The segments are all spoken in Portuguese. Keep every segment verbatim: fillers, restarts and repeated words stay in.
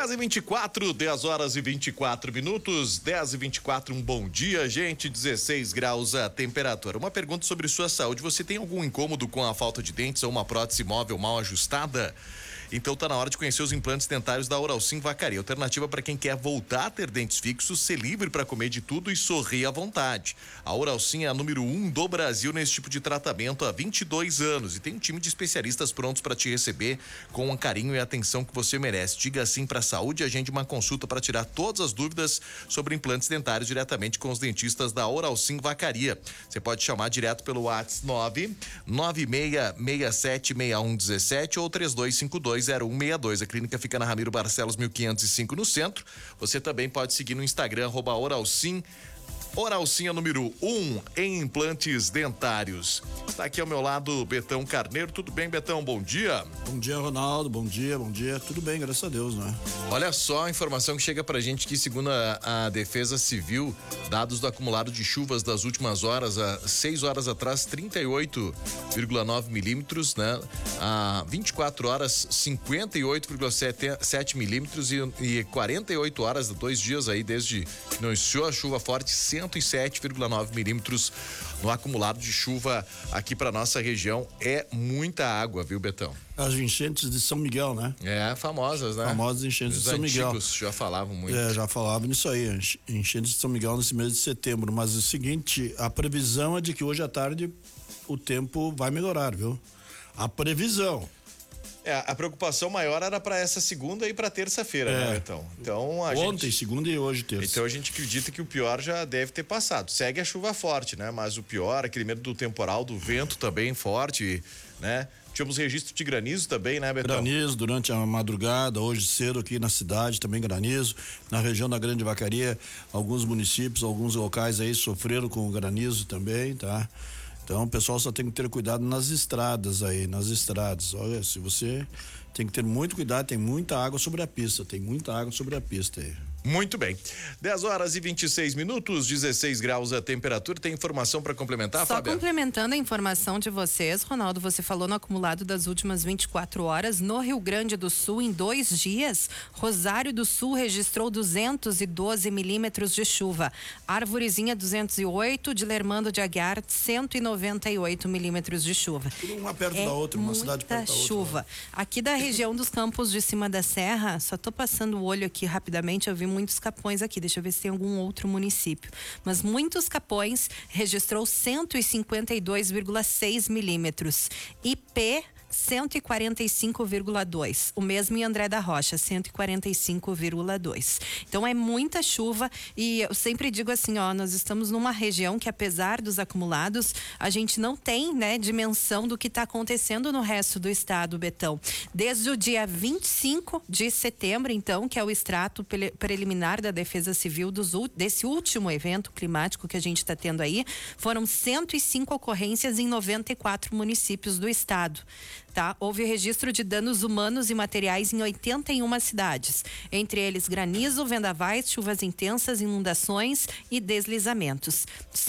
dez e vinte e quatro, dez horas e vinte e quatro minutos, dez e vinte e quatro, um bom dia, gente, dezesseis graus a temperatura. Uma pergunta sobre sua saúde, você tem algum incômodo com a falta de dentes ou uma prótese móvel mal ajustada? Então tá na hora de conhecer os implantes dentários da Oralcim Vacaria, alternativa para quem quer voltar a ter dentes fixos, ser livre para comer de tudo e sorrir à vontade. A Oralcim é a número um do Brasil nesse tipo de tratamento há vinte e dois anos e tem um time de especialistas prontos para te receber com o carinho e a atenção que você merece. Diga sim para a saúde e agende uma consulta para tirar todas as dúvidas sobre implantes dentários diretamente com os dentistas da Oralcim Vacaria. Você pode chamar direto pelo WhatsApp nove nove seis seis sete seis um um sete ou três dois cinco dois zero um seis dois. A clínica fica na Ramiro Barcelos mil quinhentos e cinco no centro. Você também pode seguir no Instagram arroba Oralcim. Oralcim é número um em implantes dentários. Está aqui ao meu lado Betão Carneiro. Tudo bem, Betão? Bom dia. Bom dia, Ronaldo. Bom dia, bom dia. Tudo bem, graças a Deus, né? Olha só a informação que chega pra gente que, segundo a, a Defesa Civil, dados do acumulado de chuvas das últimas horas, há seis horas atrás, trinta e oito vírgula nove milímetros, né? Há vinte e quatro horas, cinquenta e oito vírgula sete milímetros e, e quarenta e oito horas, dois dias aí desde que iniciou a chuva forte, cento e sete vírgula nove milímetros no acumulado de chuva aqui para nossa região. É muita água, viu, Betão? As enchentes de São Miguel, né? É, famosas, né? Famosas enchentes Os de São Miguel. Os já falavam muito. É, já falavam nisso aí, enchentes de São Miguel nesse mês de setembro. Mas é o seguinte, a previsão é de que hoje à tarde o tempo vai melhorar, viu? A previsão. É, a preocupação maior era para essa segunda e para terça-feira, é. né, Betão? Então, a Ontem, gente... segunda e hoje, terça. Então a gente acredita que o pior já deve ter passado. Segue a chuva forte, né? Mas o pior, aquele medo do temporal, do vento também forte, né? Tivemos registro de granizo também, né, Betão? Granizo durante a madrugada, hoje cedo aqui na cidade, também granizo. Na região da Grande Vacaria, alguns municípios, alguns locais aí sofreram com o granizo também, tá? Então o pessoal só tem que ter cuidado nas estradas aí, nas estradas. Olha, se você tem que ter muito cuidado, tem muita água sobre a pista, tem muita água sobre a pista aí. Muito bem. dez horas e vinte e seis minutos, dezesseis graus a temperatura. Tem informação para complementar, Só Fábio? complementando a informação de vocês, Ronaldo, você falou no acumulado das últimas vinte e quatro horas, no Rio Grande do Sul, em dois dias, Rosário do Sul registrou duzentos e doze milímetros de chuva. Arvorezinha duzentos e oito, de Lermando de Aguiar cento e noventa e oito milímetros de chuva. Tudo uma perto é da outra, uma cidade perto da outra. Chuva. Aqui da região dos Campos de Cima da Serra, só tô passando o olho aqui rapidamente, eu vi muitos Capões aqui, deixa eu ver se tem algum outro município, mas muitos Capões registrou cento e cinquenta e dois vírgula seis milímetros. I P cento e quarenta e cinco vírgula dois. O mesmo em André da Rocha, cento e quarenta e cinco vírgula dois. Então é muita chuva e eu sempre digo assim, ó, nós estamos numa região que, apesar dos acumulados, a gente não tem, né, dimensão do que está acontecendo no resto do estado, Betão. Desde o dia vinte e cinco de setembro, então, que é o extrato preliminar da Defesa Civil dos, desse último evento climático que a gente está tendo aí, foram cento e cinco ocorrências em noventa e quatro municípios do estado. Tá? Houve registro de danos humanos e materiais em oitenta e uma cidades, entre eles granizo, vendavais, chuvas intensas, inundações e deslizamentos.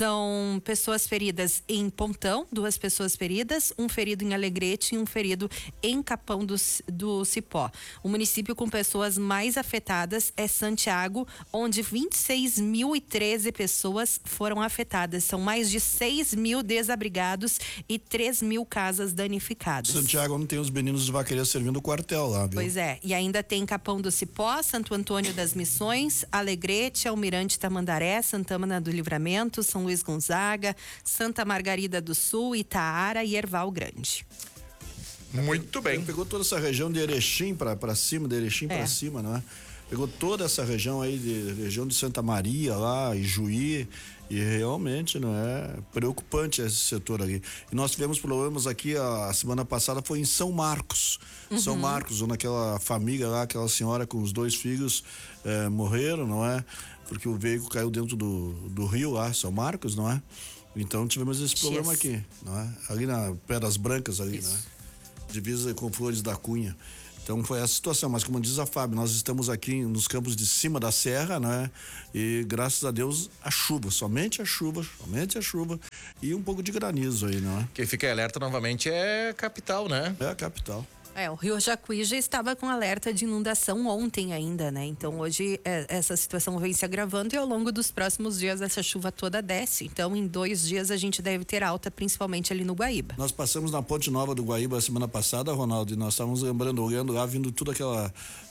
São pessoas feridas em Pontão, duas pessoas feridas, um ferido em Alegrete e um ferido em Capão do, do Cipó. O município com pessoas mais afetadas é Santiago, onde vinte e seis mil e treze pessoas foram afetadas. São mais de seis mil desabrigados e três mil casas danificadas. Santiago não tem os meninos de Vacaria servindo o quartel lá, viu? Pois é, e ainda tem Capão do Cipó, Santo Antônio das Missões, Alegrete, Almirante Tamandaré, Santana do Livramento, São Luís Gonzaga, Santa Margarida do Sul, Itaara e Erval Grande. Muito bem. Pegou toda essa região de Erechim pra, pra cima, de Erechim é. pra cima, né? Pegou toda essa região aí, de região de Santa Maria lá, Ijuí, e realmente não é preocupante esse setor aqui. E nós tivemos problemas aqui, a, a semana passada foi em São Marcos, uhum. São Marcos, onde aquela família lá, aquela senhora com os dois filhos eh, morreram, não é? Porque o veículo caiu dentro do, do rio lá, São Marcos, não é? Então tivemos esse problema yes. aqui, não é? Ali na Pedras Brancas ali, Isso. né? Divisa com Flores da Cunha. Então foi essa situação, mas como diz a Fábio, nós estamos aqui nos campos de cima da serra, né? E graças a Deus a chuva, somente a chuva, somente a chuva e um pouco de granizo aí, não é? Quem fica em alerta novamente é a capital, né? É a capital. É, o Rio Jacuí já estava com alerta de inundação ontem ainda, né? Então hoje é, essa situação vem se agravando e ao longo dos próximos dias essa chuva toda desce. Então em dois dias a gente deve ter alta, principalmente ali no Guaíba. Nós passamos na Ponte Nova do Guaíba a semana passada, Ronaldo, e nós estávamos lembrando, olhando lá, vindo tudo aquela...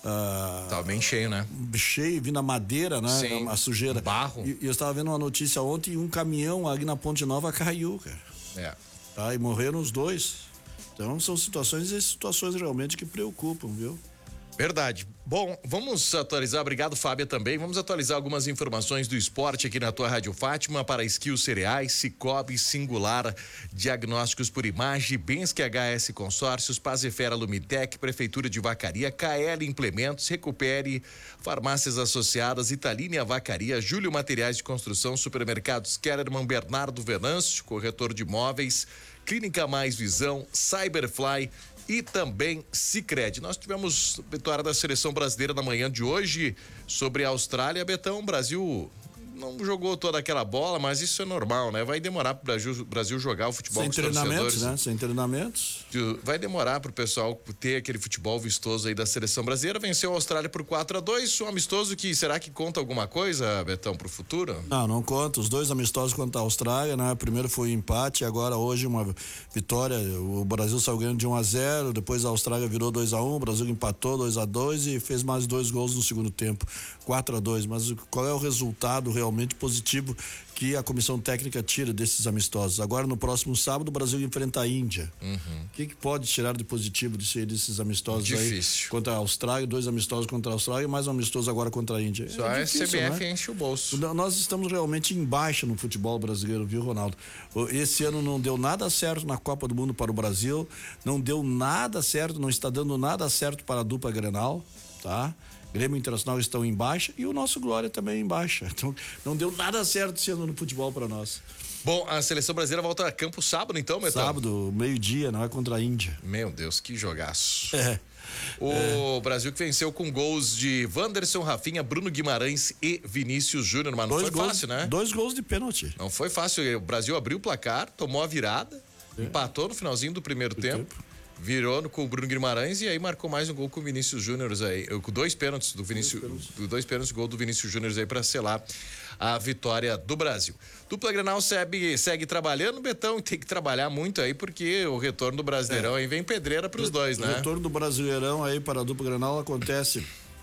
Uh, Tava bem cheio, né? Cheio, vindo a madeira, né? Sim, a, a sujeira. Barro. E, e eu estava vendo uma notícia ontem, um caminhão ali na Ponte Nova caiu, cara. É. Tá, e morreram os dois. Então são situações e situações realmente que preocupam, viu? Verdade. Bom, vamos atualizar, obrigado Fábia também, vamos atualizar algumas informações do esporte aqui na tua Rádio Fátima para Skills Cereais, Cicobi, Singular, Diagnósticos por Imagem, Bensque H S Consórcios, Pazifera Lumitec, Prefeitura de Vacaria, K L Implementos, Recupere, Farmácias Associadas, Italine Vacaria, Júlio Materiais de Construção, Supermercados Kellerman, Bernardo Venâncio, Corretor de Imóveis, Clínica Mais Visão, Cyberfly e também Sicredi. Nós tivemos vitória da seleção brasileira na manhã de hoje sobre a Austrália. Betão, Brasil não jogou toda aquela bola, mas isso é normal, né? Vai demorar pro Brasil, Brasil jogar o futebol sem com os treinamentos, torcedores. né? Sem treinamentos. Vai demorar pro pessoal ter aquele futebol vistoso aí da seleção brasileira. Venceu a Austrália por quatro a dois, um amistoso que será que conta alguma coisa, Betão, pro futuro? Não, não conta. Os dois amistosos contra a Austrália, né? Primeiro foi um empate, agora hoje uma vitória. O Brasil saiu ganhando de um a zero, depois a Austrália virou dois a um, o Brasil empatou dois a dois e fez mais dois gols no segundo tempo, quatro a dois. Mas qual é o resultado realmente positivo que a comissão técnica tira desses amistosos? Agora no próximo sábado o Brasil enfrenta a Índia. O uhum. que, que pode tirar de positivo de desses amistosos? Difícil. Aí contra a Austrália, dois amistosos contra a Austrália e mais um amistoso agora contra a Índia. Só é a difícil, C B F né? enche o bolso. Nós estamos realmente em baixa no futebol brasileiro, viu, Ronaldo? Esse ano não deu nada certo na Copa do Mundo para o Brasil, não deu nada certo, não está dando nada certo para a dupla Grenal, tá? Grêmio Internacional estão em baixa e o nosso Glória também em baixa. Então, não deu nada certo esse ano no futebol para nós. Bom, a seleção brasileira volta a campo sábado, então, Betão? Sábado, meio-dia, não é contra a Índia. Meu Deus, que jogaço. É. O é. Brasil que venceu com gols de Wanderson, Rafinha, Bruno Guimarães e Vinícius Júnior, mas não dois foi gols, fácil, né? Dois gols de pênalti. Não foi fácil. O Brasil abriu o placar, tomou a virada, é. empatou no finalzinho do primeiro do tempo. tempo. Virou no, com o Bruno Guimarães e aí marcou mais um gol com o Vinícius Júnior aí, com dois pênaltis do Vinícius, dois pênaltis, dois pênaltis gol do Vinícius Júnior aí para selar a vitória do Brasil. Dupla Grenal segue, segue trabalhando, Betão, tem que trabalhar muito aí porque o retorno do Brasileirão é. aí vem pedreira para os dois, né? O retorno do Brasileirão aí para a dupla Grenal acontece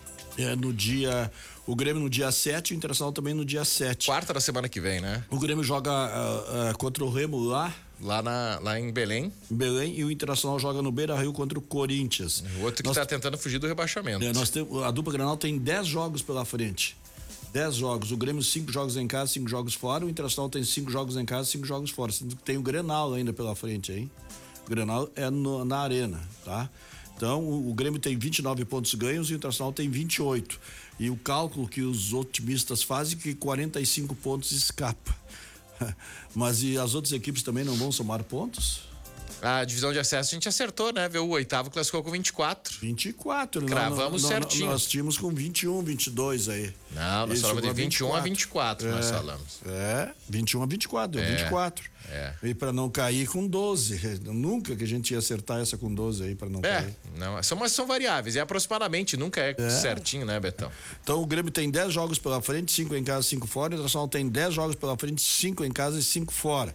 é, no dia, o Grêmio no dia sete, o Internacional também no dia sete. Quarta da semana que vem, né? O Grêmio joga uh, uh, contra o Remo lá Lá, na, lá em Belém. Em Belém, e o Internacional joga no Beira-Rio contra o Corinthians. O outro que está tentando fugir do rebaixamento. É, nós tem, a dupla Grenal tem dez jogos pela frente. dez jogos. O Grêmio, cinco jogos em casa, cinco jogos fora. O Internacional tem cinco jogos em casa, cinco jogos fora. Tem o Grenal ainda pela frente, hein? O Grenal é no, na arena, tá? Então, o, o Grêmio tem vinte e nove pontos ganhos e o Internacional tem vinte e oito. E o cálculo que os otimistas fazem é que quarenta e cinco pontos escapa. Mas e as outras equipes também não vão somar pontos? A divisão de acesso a gente acertou, né? O oitavo classificou com vinte e quatro. vinte e quatro. Cravamos não, não, certinho. Nós tínhamos com vinte e um, vinte e dois aí. Não, nós falamos de vinte e um a vinte e quatro, é, nós falamos. É, vinte e um a vinte e quatro, é, vinte e quatro. É. E para não cair com doze. Nunca que a gente ia acertar essa com doze aí para não é, cair. Não, são, são variáveis, é aproximadamente, nunca é, é certinho, né, Betão? Então o Grêmio tem dez jogos pela frente, cinco em casa, cinco fora. O Internacional tem dez jogos pela frente, cinco em casa e cinco fora.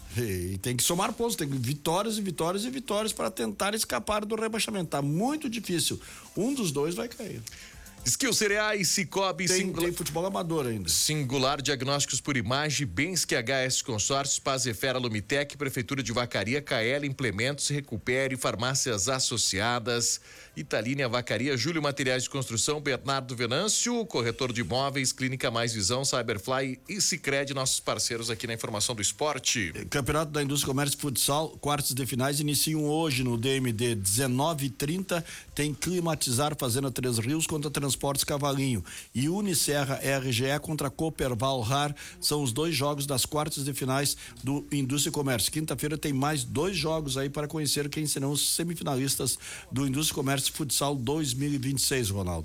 E tem que somar pontos, tem vitórias e vitórias e vitórias para tentar escapar do rebaixamento. Tá muito difícil. Um dos dois vai cair. Skills Cereais, Cicobi, tem, Singular... tem futebol amador ainda. Singular Diagnósticos por Imagem, Bensque H S Consórcios, Pazifera Lumitec, Prefeitura de Vacaria, K L Implementos, Recupere, Farmácias Associadas, Italine Vacaria, Júlio Materiais de Construção, Bernardo Venâncio, Corretor de Imóveis, Clínica Mais Visão, Cyberfly e Sicredi, nossos parceiros aqui na Informação do Esporte. Campeonato da Indústria Comércio e Futsal, quartos de finais iniciam hoje no D M D, dezenove e trinta, tem Climatizar Fazenda Três Rios contra Transportes Cavalinho e Unicerra R G E contra Cooperval Rar, são os dois jogos das quartas de finais do Indústria e Comércio. Quinta-feira tem mais dois jogos aí para conhecer quem serão os semifinalistas do Indústria e Comércio Futsal dois mil e vinte e seis, Ronaldo.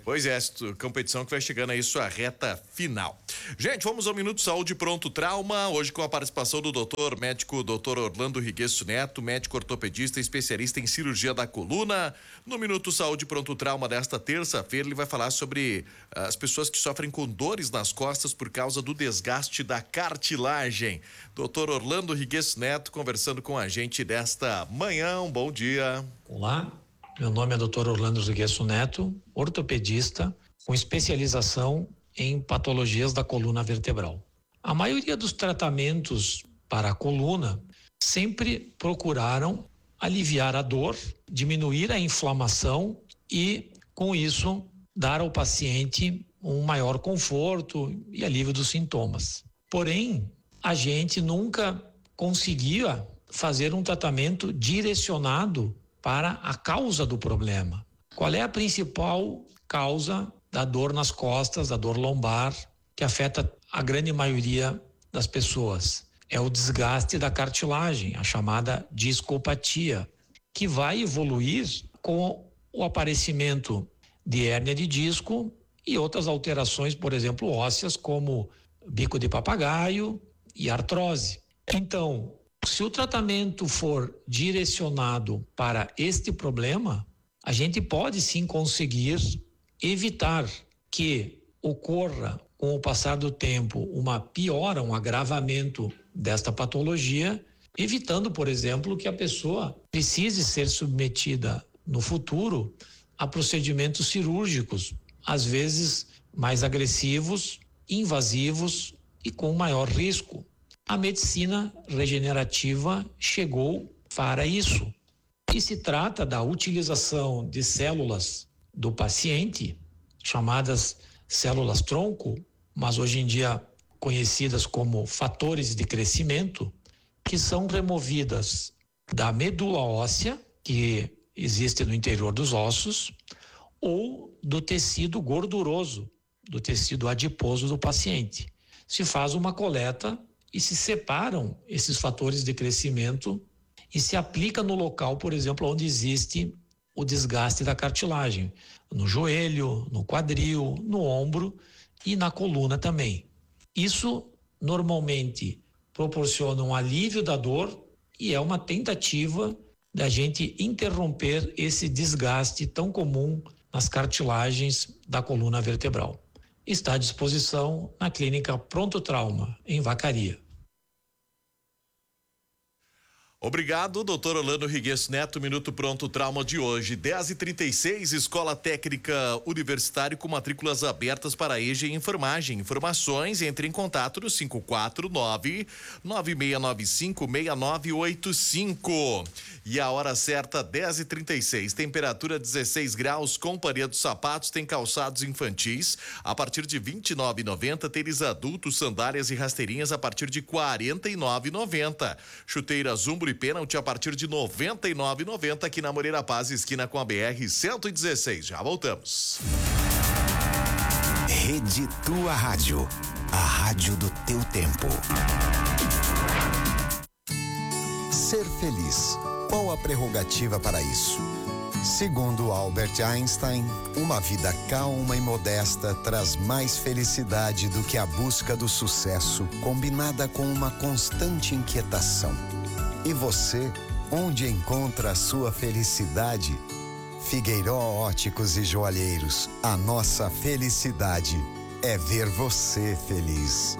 Pois é, competição que vai chegando aí sua reta final. Gente, vamos ao Minuto Saúde Pronto Trauma, hoje com a participação do doutor médico doutor Orlando Riguesso Neto, médico ortopedista, especialista em cirurgia da coluna. No Minuto Saúde Pronto Trauma desta terça-feira, ele vai falar sobre as pessoas que sofrem com dores nas costas por causa do desgaste da cartilagem. doutor Orlando Riguesso Neto conversando com a gente desta manhã. Um bom dia. Olá. Meu nome é doutor Orlando Riguesso Neto, ortopedista com especialização em patologias da coluna vertebral. A maioria dos tratamentos para a coluna sempre procuraram aliviar a dor, diminuir a inflamação e, com isso, dar ao paciente um maior conforto e alívio dos sintomas. Porém, a gente nunca conseguia fazer um tratamento direcionado para a causa do problema. Qual é a principal causa da dor nas costas, da dor lombar, que afeta a grande maioria das pessoas? É o desgaste da cartilagem, a chamada discopatia, que vai evoluir com o aparecimento de hérnia de disco e outras alterações, por exemplo, ósseas, como bico de papagaio e artrose. Então, se o tratamento for direcionado para este problema, a gente pode sim conseguir evitar que ocorra, com o passar do tempo, uma piora, um agravamento desta patologia, evitando, por exemplo, que a pessoa precise ser submetida no futuro a procedimentos cirúrgicos, às vezes mais agressivos, invasivos e com maior risco. A medicina regenerativa chegou para isso. E se trata da utilização de células do paciente, chamadas células tronco, mas hoje em dia conhecidas como fatores de crescimento, que são removidas da medula óssea, que existe no interior dos ossos, ou do tecido gorduroso, do tecido adiposo do paciente. Se faz uma coleta e se separam esses fatores de crescimento e se aplica no local, por exemplo, onde existe o desgaste da cartilagem, no joelho, no quadril, no ombro e na coluna também. Isso normalmente proporciona um alívio da dor e é uma tentativa da gente interromper esse desgaste tão comum nas cartilagens da coluna vertebral. Está à disposição na clínica Pronto Trauma, em Vacaria. Obrigado, doutor Orlando Riguesso Neto. Minuto Pronto Trauma de hoje, dez e trinta e seis, Escola Técnica Universitário com matrículas abertas para E J A e Enfermagem. Informações, entre em contato no cinco quatro nove, nove seis nove cinco, seis nove oito cinco. E a hora certa, dez e trinta e seis, temperatura dezesseis graus, Companhia dos Sapatos tem calçados infantis a partir de vinte e nove reais e noventa centavos, tênis adultos, sandálias e rasteirinhas a partir de quarenta e nove reais e noventa centavos. Chuteira Zumbro e pênalti a partir de noventa e nove reais e noventa centavos aqui na Moreira Paz, esquina com a B R cento e dezesseis. Já voltamos. Rede Tua Rádio, a rádio do teu tempo. Ser feliz, qual a prerrogativa para isso? Segundo Albert Einstein, uma vida calma e modesta traz mais felicidade do que a busca do sucesso, combinada com uma constante inquietação. E você, onde encontra a sua felicidade? Figueiró Óticos e Joalheiros, a nossa felicidade é ver você feliz.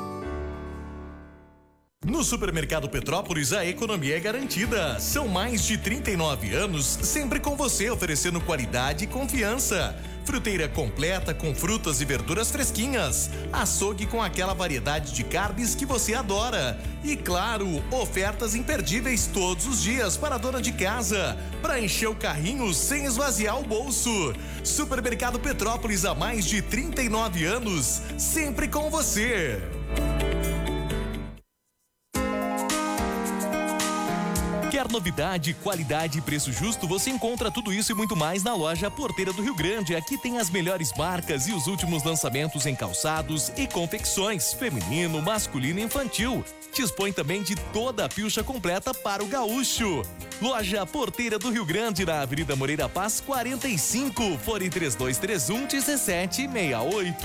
No Supermercado Petrópolis, a economia é garantida. São mais de trinta e nove anos, sempre com você, oferecendo qualidade e confiança. Fruteira completa com frutas e verduras fresquinhas. Açougue com aquela variedade de carnes que você adora. E claro, ofertas imperdíveis todos os dias para a dona de casa, para encher o carrinho sem esvaziar o bolso. Supermercado Petrópolis, há mais de trinta e nove anos, sempre com você. Quer novidade, qualidade e preço justo? Você encontra tudo isso e muito mais na loja Porteira do Rio Grande. Aqui tem as melhores marcas e os últimos lançamentos em calçados e confecções, feminino, masculino e infantil. Dispõe também de toda a pilcha completa para o gaúcho. Loja Porteira do Rio Grande, na Avenida Moreira Paz, quarenta e cinco. Fone três dois três um, dezessete sessenta e oito.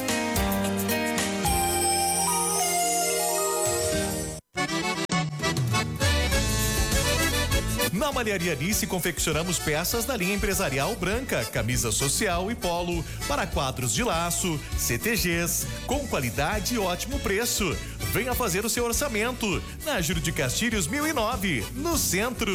Na Malharia Nice confeccionamos peças da linha empresarial branca, camisa social e polo, para quadros de laço, C T Gs, com qualidade e ótimo preço. Venha fazer o seu orçamento na Júlio de Castilhos mil e nove, no centro.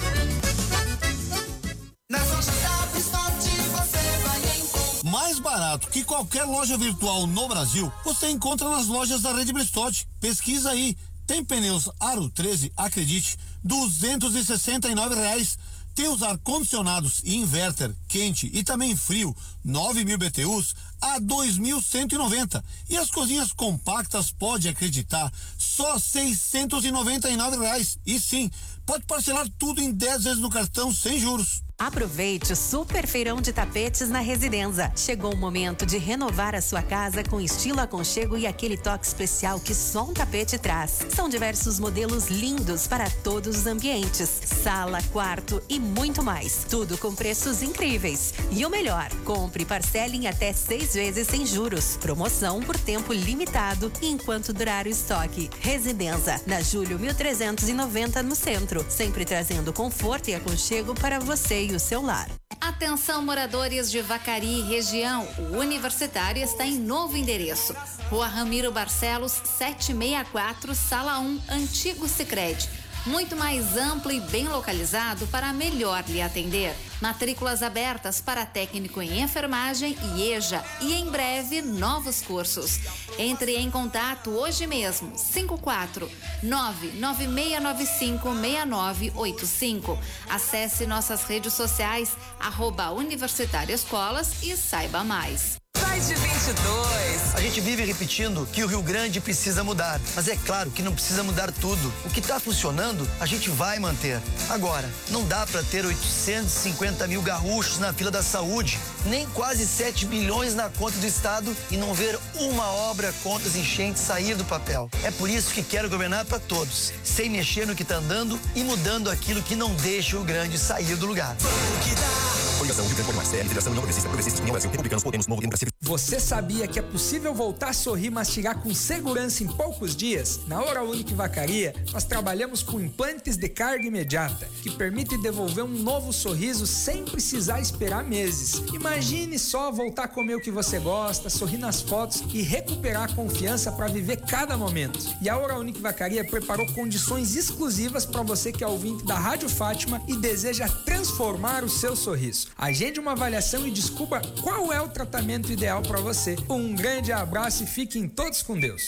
Nas lojas da Bridgestone você vai encontrar mais barato que qualquer loja virtual no Brasil. Você encontra nas lojas da Rede Bridgestone. Pesquisa aí. Tem pneus Aro treze, acredite, duzentos e sessenta e nove reais. Tem os ar-condicionados e inverter quente e também frio, nove mil B T Us a dois mil cento e noventa. E as cozinhas compactas, pode acreditar, só seiscentos e noventa e nove reais. E sim, pode parcelar tudo em dez vezes no cartão sem juros. Aproveite o super feirão de tapetes na Residência. Chegou o momento de renovar a sua casa com estilo, aconchego e aquele toque especial que só um tapete traz. São diversos modelos lindos para todos os ambientes, sala, quarto e muito mais. Tudo com preços incríveis. E o melhor, compre e parcele em até seis vezes sem juros. Promoção por tempo limitado enquanto durar o estoque. Residência, na Júlio mil trezentos e noventa, no centro. Sempre trazendo conforto e aconchego para você e o seu lar. Atenção, moradores de Vacaria e região, o Universitário está em novo endereço. Rua Ramiro Barcelos, setecentos e sessenta e quatro, Sala um, Antigo Sicredi. Muito mais amplo e bem localizado para melhor lhe atender. Matrículas abertas para técnico em enfermagem e E J A e em breve novos cursos. Entre em contato hoje mesmo, cinco quatro nove nove seis nove cinco seis nove oito cinco. Acesse nossas redes sociais, arroba Universitário Escolas e saiba mais. Mais de vinte e dois. A gente vive repetindo que o Rio Grande precisa mudar, mas é claro que não precisa mudar tudo. O que está funcionando, a gente vai manter. Agora, não dá para ter oitocentos e cinquenta mil gaúchos na fila da saúde, nem quase sete bilhões na conta do Estado e não ver uma obra contra as enchentes sair do papel. É por isso que quero governar para todos, sem mexer no que está andando e mudando aquilo que não deixa o Rio Grande sair do lugar. Coligação Rio Grande por mais, Federação Não Progressista, Progressistas, União Brasil, Republicanos, Podemos, Novo Democracia. Você sabia que é possível voltar a sorrir e mastigar com segurança em poucos dias? Na Oral Unique Vacaria, nós trabalhamos com implantes de carga imediata, que permite devolver um novo sorriso sem precisar esperar meses. Imagine só voltar a comer o que você gosta, sorrir nas fotos e recuperar a confiança para viver cada momento. E a Oral Unique Vacaria preparou condições exclusivas para você que é ouvinte da Rádio Fátima e deseja transformar o seu sorriso. Agende uma avaliação e descubra qual é o tratamento ideal para você. Um grande abraço e fiquem todos com Deus.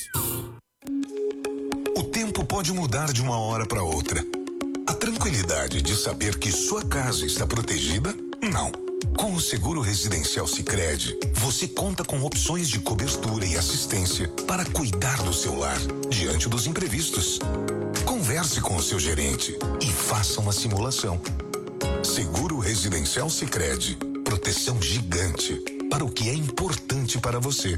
O tempo pode mudar de uma hora para outra. A tranquilidade de saber que sua casa está protegida? Não. Com o Seguro Residencial Sicredi, você conta com opções de cobertura e assistência para cuidar do seu lar diante dos imprevistos. Converse com o seu gerente e faça uma simulação. Seguro Residencial Sicredi, proteção gigante para o que é importante para você.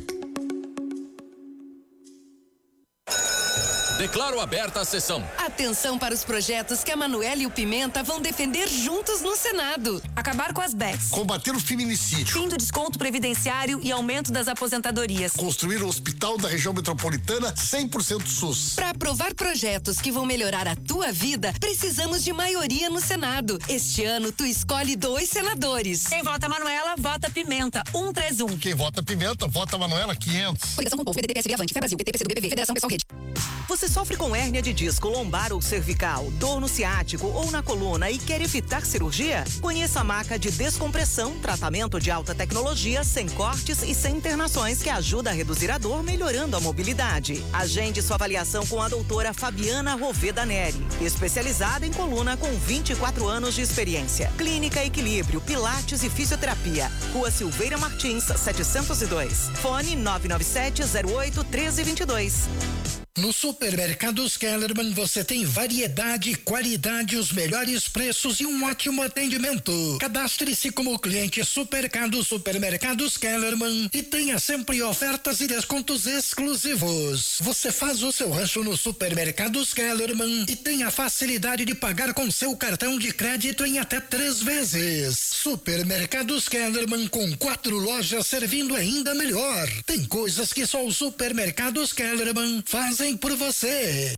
Declaro aberta a sessão. Atenção para os projetos que a Manuela e o Pimenta vão defender juntos no Senado. Acabar com as B E Cs. Combater o feminicídio. Fim do desconto previdenciário e aumento das aposentadorias. Construir o hospital da região metropolitana cem por cento SUS. Para aprovar projetos que vão melhorar a tua vida, precisamos de maioria no Senado. Este ano, tu escolhe dois senadores. Quem vota Manuela, vota Pimenta. um três um. Quem vota Pimenta, vota Manuela quinhentos. Coligação com o povo, P D T, P S B, Avante, Fé Brasil, P T, P C do B, B V, Federação Pessoal Rede. Você sofre com hérnia de disco, lombar ou cervical, dor no ciático ou na coluna e quer evitar cirurgia? Conheça a maca de descompressão, tratamento de alta tecnologia, sem cortes e sem internações, que ajuda a reduzir a dor, melhorando a mobilidade. Agende sua avaliação com a doutora Fabiana Roveda Neri, especializada em coluna com vinte e quatro anos de experiência. Clínica Equilíbrio, Pilates e Fisioterapia. Rua Silveira Martins, setecentos e dois. Fone nove nove sete zero oito um três dois dois. No Supermercados Kellerman você tem variedade, qualidade, os melhores preços e um ótimo atendimento. Cadastre-se como cliente Supercado Supermercados Kellerman e tenha sempre ofertas e descontos exclusivos. Você faz o seu rancho no Supermercados Kellerman e tem a facilidade de pagar com seu cartão de crédito em até três vezes. Supermercados Kellerman, com quatro lojas servindo ainda melhor. Tem coisas que só os Supermercados Kellerman fazem por você.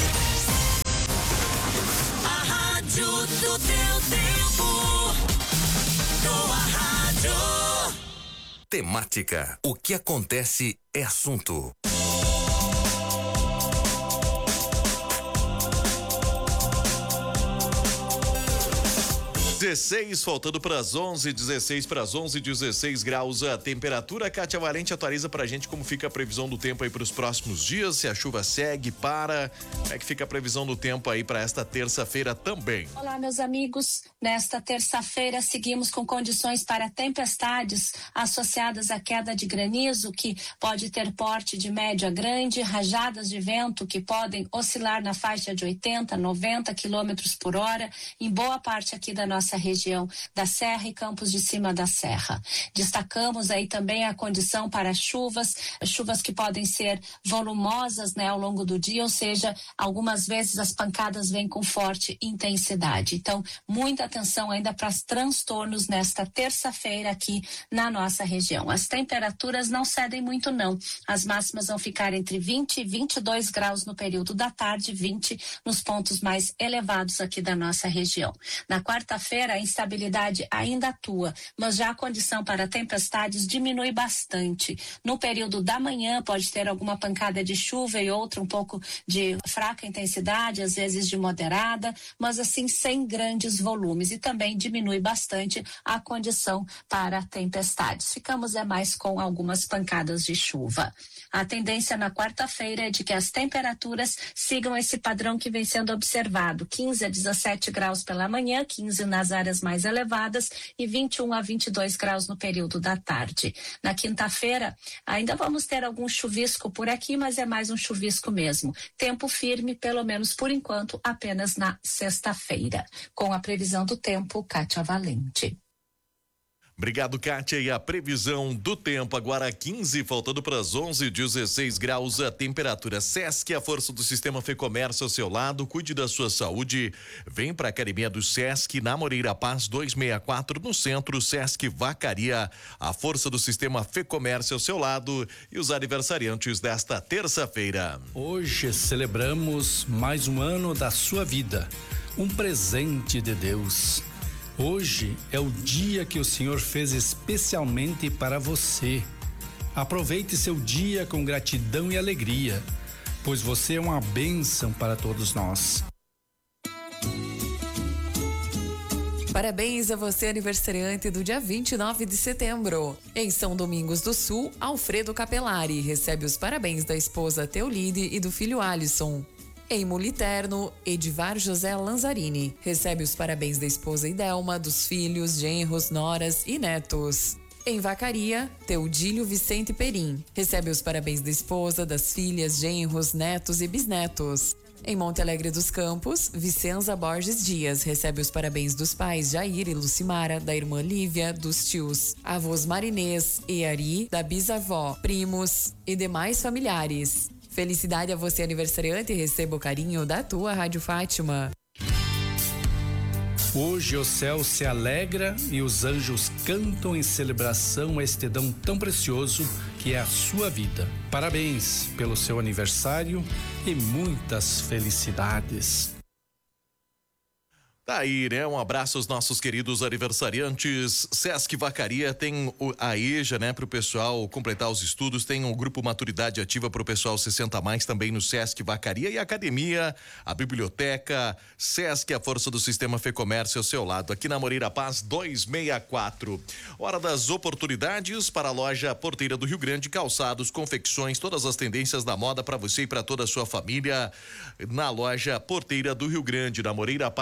A rádio do teu tempo. Tua rádio. Temática. O que acontece é assunto. dezesseis, faltando para as onze, dezesseis para as onze, dezesseis graus a temperatura. Kátia Valente atualiza pra gente como fica a previsão do tempo aí para os próximos dias, se a chuva segue, para, como é que fica a previsão do tempo aí para esta terça-feira também. Olá, meus amigos, nesta terça-feira seguimos com condições para tempestades associadas à queda de granizo, que pode ter porte de médio a grande, rajadas de vento que podem oscilar na faixa de oitenta, noventa quilômetros por hora em boa parte aqui da nossa região da Serra e Campos de Cima da Serra. Destacamos aí também a condição para chuvas, chuvas que podem ser volumosas, né, ao longo do dia, ou seja, algumas vezes as pancadas vêm com forte intensidade. Então, muita atenção ainda para os transtornos nesta terça-feira aqui na nossa região. As temperaturas não cedem muito não. As máximas vão ficar entre vinte e vinte e dois graus no período da tarde, vinte nos pontos mais elevados aqui da nossa região. Na quarta-feira a instabilidade ainda atua, mas já a condição para tempestades diminui bastante. No período da manhã pode ter alguma pancada de chuva e outra um pouco de fraca intensidade, às vezes de moderada, mas assim sem grandes volumes, e também diminui bastante a condição para tempestades. Ficamos é mais com algumas pancadas de chuva. A tendência na quarta-feira é de que as temperaturas sigam esse padrão que vem sendo observado, quinze a dezessete graus pela manhã, quinze nas áreas mais elevadas e vinte e um a vinte e dois graus no período da tarde. Na quinta-feira ainda vamos ter algum chuvisco por aqui, mas é mais um chuvisco mesmo. Tempo firme, pelo menos por enquanto, apenas na sexta-feira. Com a previsão do tempo, Kátia Valente. Obrigado, Kátia. E a previsão do tempo agora quinze, faltando para as onze, dezesseis graus a temperatura. Sesc, a força do sistema Fê Comércio ao seu lado, cuide da sua saúde. Vem para a Academia do Sesc na Moreira Paz duzentos e sessenta e quatro no centro. Sesc Vacaria, a força do sistema Fê Comércio ao seu lado, e os aniversariantes desta terça-feira. Hoje celebramos mais um ano da sua vida, um presente de Deus. Hoje é o dia que o Senhor fez especialmente para você. Aproveite seu dia com gratidão e alegria, pois você é uma bênção para todos nós. Parabéns a você, aniversariante do dia vinte e nove de setembro. Em São Domingos do Sul, Alfredo Capelari recebe os parabéns da esposa Teolide e do filho Alisson. Em Muliterno, Edivar José Lanzarini recebe os parabéns da esposa Idelma, dos filhos, genros, noras e netos. Em Vacaria, Teodílio Vicente Perim recebe os parabéns da esposa, das filhas, genros, netos e bisnetos. Em Monte Alegre dos Campos, Vicenza Borges Dias recebe os parabéns dos pais Jair e Lucimara, da irmã Lívia, dos tios, avós Marinês e Ari, da bisavó, primos e demais familiares. Felicidade a você, aniversariante, e receba o carinho da tua Rádio Fátima. Hoje o céu se alegra e os anjos cantam em celebração a este dom tão precioso que é a sua vida. Parabéns pelo seu aniversário e muitas felicidades. Tá aí, né? Um abraço aos nossos queridos aniversariantes. Sesc Vacaria tem a EJA, né? Para o pessoal completar os estudos, tem o grupo Maturidade Ativa para o pessoal sessenta mais também no Sesc Vacaria, e a academia, a biblioteca, Sesc, a força do sistema Fê Comércio ao seu lado, aqui na Moreira Paz duzentos e sessenta e quatro. Hora das oportunidades para a loja Porteira do Rio Grande, calçados, confecções, todas as tendências da moda para você e para toda a sua família, na loja Porteira do Rio Grande, na Moreira Paz quarenta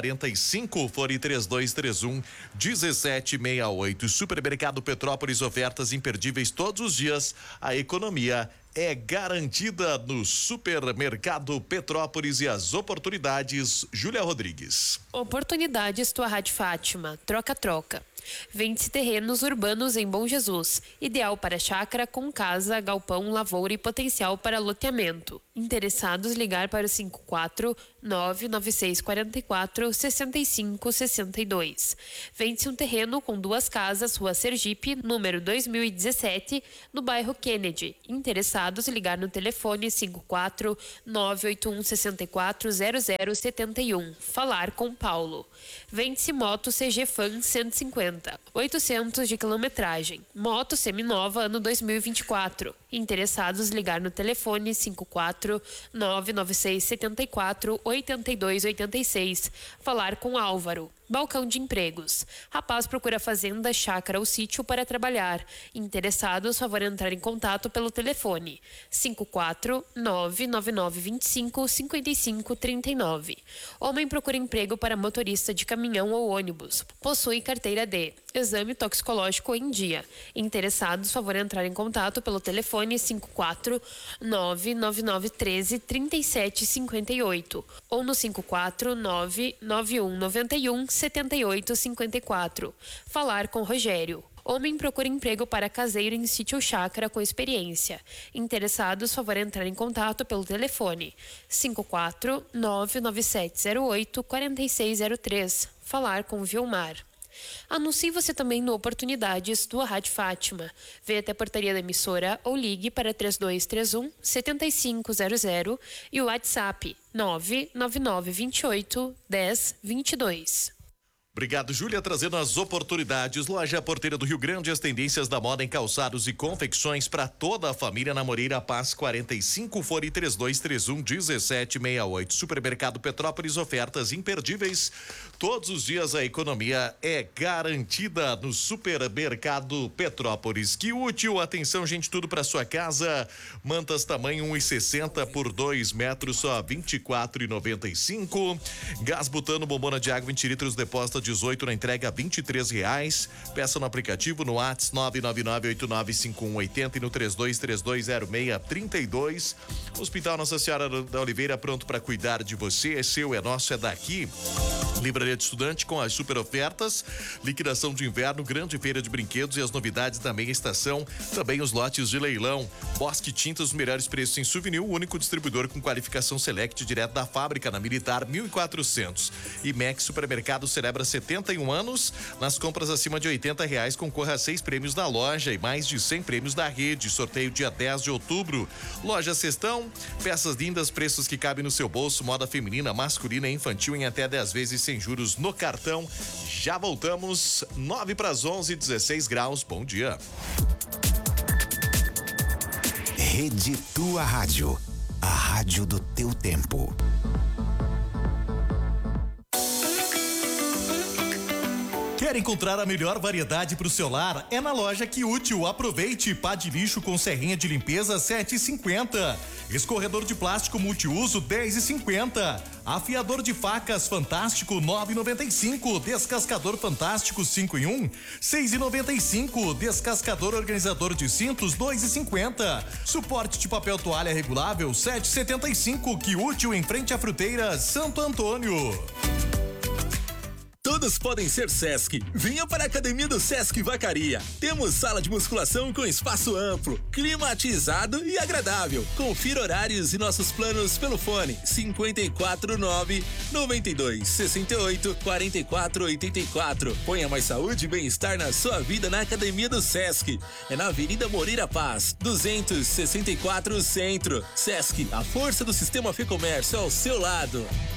quarenta e cinco, fone três dois três um, um sete seis oito. Supermercado Petrópolis, ofertas imperdíveis todos os dias. A economia é garantida no Supermercado Petrópolis e as oportunidades. Júlia Rodrigues. Oportunidades tua Rádio Fátima. Troca-troca. Vende-se terrenos urbanos em Bom Jesus, ideal para chácara com casa, galpão, lavoura e potencial para loteamento. Interessados, ligar para o cinco quatro nove nove seis quatro quatro seis cinco seis dois. Vende-se um terreno com duas casas, Rua Sergipe, número dois mil e dezessete, no bairro Kennedy. Interessados, ligar no telefone cinco quatro nove oito um seis quatro zero zero sete um. Falar com Paulo. Vende-se moto C G Fan cento e cinquenta, oitocentos de quilometragem. Moto seminova ano dois mil e vinte e quatro. Interessados, ligar no telefone cinco quatro nove nove seis sete quatro oito dois oito seis. Falar com Álvaro. Balcão de empregos. Rapaz procura fazenda, chácara ou sítio para trabalhar. Interessados, favor entrar em contato pelo telefone cinco quatro nove nove nove dois cinco cinco cinco três nove. Homem procura emprego para motorista de caminhão ou ônibus. Possui carteira D. Exame toxicológico em dia. Interessados, favor entrar em contato pelo telefone cinco quatro nove nove nove um três três sete cinco oito ou no cinco quatro nove nove um nove um sete oito cinco quatro. Falar com Rogério. Homem procura emprego para caseiro em sítio ou chácara com experiência. Interessados, favor entrar em contato pelo telefone cinco quatro nove nove sete zero oito quatro seis zero três. Falar com Vilmar. Anuncie você também no Oportunidades do Rádio Fátima. Venha até a portaria da emissora ou ligue para três dois três um sete cinco zero zero e o WhatsApp nove nove nove dois oito um zero dois dois. Obrigado, Júlia, trazendo as oportunidades. Loja Porteira do Rio Grande, as tendências da moda em calçados e confecções para toda a família na Moreira Paz quarenta e cinco, fone três dois três um um sete seis oito. Supermercado Petrópolis, ofertas imperdíveis. Todos os dias a economia é garantida no Supermercado Petrópolis. Que útil, atenção, gente, tudo para sua casa. Mantas tamanho um e sessenta por dois metros, só vinte e quatro e noventa e cinco. Gás butano, bombona de água vinte litros, depósito dezoito na entrega vinte e três reais. Peça no aplicativo no WhatsApp nove nove nove oito nove cinco um oito zero e no três dois três dois zero seis três dois. Hospital Nossa Senhora da Oliveira, pronto para cuidar de você. É seu, é nosso, é daqui. Livraria de Estudante com as super ofertas, liquidação de inverno, grande feira de brinquedos e as novidades da meia estação, também os lotes de leilão. Bosque Tintas, os melhores preços em souvenir, o único distribuidor com qualificação Select direto da fábrica na Militar mil e quatrocentos. E Max Supermercado celebra setenta e um anos. Nas compras acima de oitenta reais, concorra a seis prêmios da loja e mais de cem prêmios da rede. Sorteio dia dez de outubro. Loja Cestão, peças lindas, preços que cabem no seu bolso, moda feminina, masculina e infantil em até dez vezes sem juros no cartão. Já voltamos, nove para as onze, dezesseis graus. Bom dia. Rede Tua Rádio, a rádio do teu tempo. Quer encontrar a melhor variedade para o seu lar? É na loja Que Útil. Aproveite pá de lixo com serrinha de limpeza sete e cinquenta. Escorredor de plástico multiuso dez e cinquenta. Afiador de facas Fantástico nove e noventa e cinco. Descascador Fantástico cinco em um seis e noventa e cinco. Descascador organizador de cintos dois e cinquenta. Suporte de papel toalha regulável sete e setenta e cinco. Que Útil, em frente à fruteira Santo Antônio. Todos podem ser Sesc. Venha para a Academia do Sesc Vacaria. Temos sala de musculação com espaço amplo, climatizado e agradável. Confira horários e nossos planos pelo fone cinco quatro nove, nove dois seis oito, quatro quatro oito quatro. Ponha mais saúde e bem-estar na sua vida na Academia do Sesc. É na Avenida Moreira Paz, duzentos e sessenta e quatro Centro. Sesc, a força do sistema Fê Comércio ao seu lado.